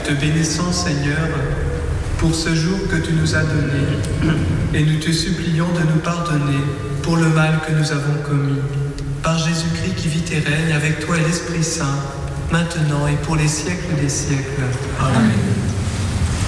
te bénissons, Seigneur, pour ce jour que tu nous as donné, et nous te supplions de nous pardonner pour le mal que nous avons commis. Par Jésus-Christ qui vit et règne avec toi et l'Esprit Saint, maintenant et pour les siècles des siècles. Amen.